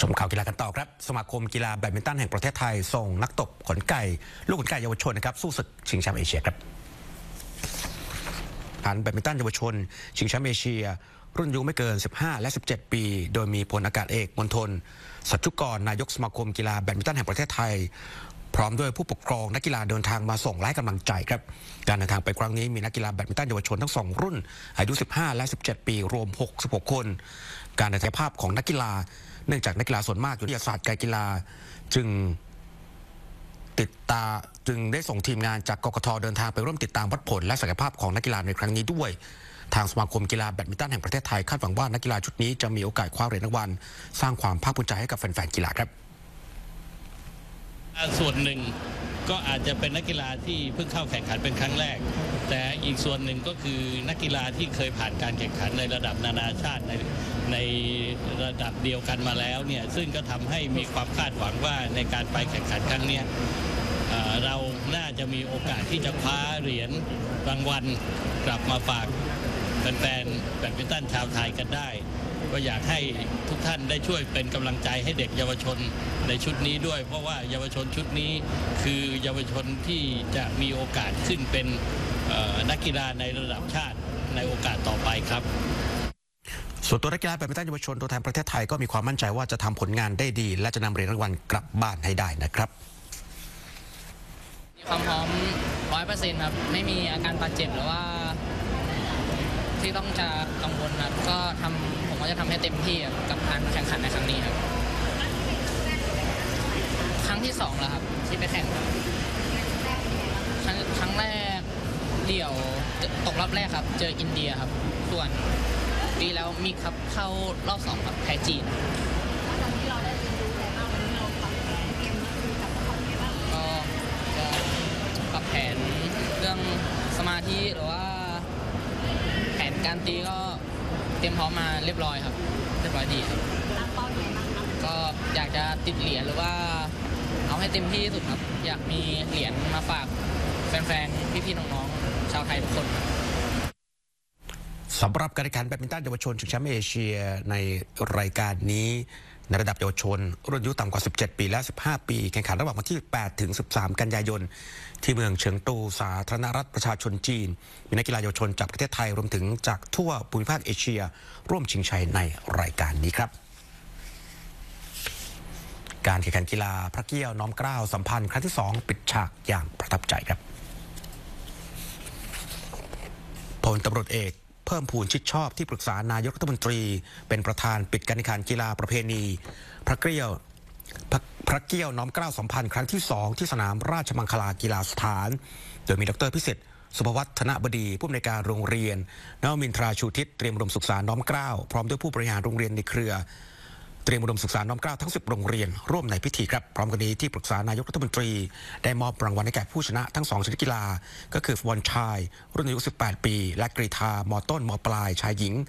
ชมข่าวกีฬากันต่อครับสมาคมกีฬาแบดมินตันแห่งประเทศไทยส่งนักตบขนไก่ลูกขนไก่เยาวชนนะครับสู้ศึกชิงแชมป์เอเชียครับการแบดมินตันเยาวชนชิงแชมป์เอเชียรุ่นอายุไม่เกิน15และ17ปีโดยมีพลอากาศเอกมณฑลสัจจุกรนายกสมาคมกีฬาแบดมินตันแห่งประเทศไทยพร้อมด้วยผู้ปกครองนักกีฬาเดินทางมาส่งไล่กำลังใจครับการเดินทางไปครั้งนี้มีนักกีฬาแบดมินตันเยาวชนทั้ง2รุ่นอายุ15และ17ปีรวม66คนการถ่ายภาพของนักกีฬาเนื่องจากนักกีฬาส่วนมากอยู่ที่ศาสตร์การกีฬาจึงได้ส่งทีมงานจากกกท.เดินทางไปร่วมติดตามวัดผลและศักยภาพของนักกีฬาในครั้งนี้ด้วยทางสมาคมกีฬาแบดมินตันแห่งประเทศไทยคาดหวังว่านักกีฬาชุดนี้จะมีโอกาสคว้าเหรียญรางวัลสร้างความภาคภูมิใจให้กับแฟนๆกีฬาครับส่วนหนึ่งก็อาจจะเป็นนักกีฬาที่เพิ่งเข้าแข่งขันเป็นครั้งแรกแต่อีกส่วนหนึ่งก็คือนักกีฬาที่เคยผ่านการแข่งขันในระดับนานาชาติในระดับเดียวกันมาแล้วเนี่ยซึ่งก็ทำให้มีความคาดหวังว่าในการไปแข่งขันครั้งนี้เราน่าจะมีโอกาสที่จะคว้าเหรียญรางวัลกลับมาฝากแฟนๆแบดมินตันชาวไทยกันได้ก็อยากให้ทุกท่านได้ช่วยเป็นกำลังใจให้เด็กเยาวชนในชุดนี้ด้วยเพราะว่าเยาวชนชุดนี้คือเยาวชนที่จะมีโอกาสขึ้นเป็นนักกีฬาในระดับชาติในโอกาสต่อไปครับส่วนตัวนักกีฬาแบดมินตันเยาวชนตัวแทนประเทศไทยก็มีความมั่นใจว่าจะทำผลงานได้ดีและจะนำเหรียญรางวัลกลับบ้านให้ได้นะครับมีความพร้อม 100% ครับไม่มีอาการบาดเจ็บหรือว่าที่ต้องจะกังวลครับก็ผมก็จะทำให้เต็มที่กับการแข่งขันในครั้งนี้ครับครั้งที่2แล้วครับที่ไปแข่งครั้งแรกเดี่ยวตกรอบแรกครับเจออินเดียครับส่วนปีแล้วมีครับเข้ารอบ2ครับแพ้จีนก็จะปรับแผนเรื่องสมาธิหรือว่าแผนการตีก็เตรียมพร้อมมาเรียบร้อยครับเรียบร้อยดีครับก็อยากจะติดเหรียญหรือว่าเอาให้เต็มที่ที่สุดครับอยากมีเหรียญมาฝากแฟนๆพี่ๆน้องๆชาวไทยทุกคนสำหรับการแข่งขันแบดมินตันเยาวชนชิงแชมป์เอเชียในรายการนี้ในระดับเยาวชนรุ่นอายุต่ำกว่า17ปีและ15ปีแข่งขันระหว่างวันที่8ถึง13กันยายนที่เมืองเฉิงตูสาธารณรัฐประชาชนจีนมีนักกีฬาเยาวชนจากประเทศไทยรวมถึงจากทั่วภูมิภาคเอเชียร่วมชิงชัยในรายการนี้ครับการแข่งขันกีฬาพระเกี้ยวน้อมเกล้าสัมพันธ์ครั้งที่2ปิดฉากอย่างประทับใจครับพลตำรวจเอกเพิ่มพูนชิดชอบที่ปรึกษานายกรัฐมนตรีเป็นประธานปิดการแข่งขันกีฬาประเพณีพระเกี้ยวน้อมเกล้าสัมพันธ์ครั้งที่2ที่สนามราชมังคลากีฬาสถานโดยมีดร.พิสิทธิ์สุภวัฒนบดีผู้อำนวยการโรงเรียนนวมินทราชูทิศเตรียมอุดมศึกษาน้อมเกล้าพร้อมด้วยผู้บริหารโรงเรียนในเครือเตรียมอุดมศึกษาน้อมเกล้าทั้ง10โรงเรียนร่วมในพิธีครับพร้อมกันนี้ที่ปรึกษานายกรัฐมนตรีได้มอบรางวัลให้แก่ผู้ชนะทั้ง2ชนิดกีฬาก็คือฟุตบอลชายรุ่นอายุ18ปีและกรีฑามต้นมปลายชายหญิง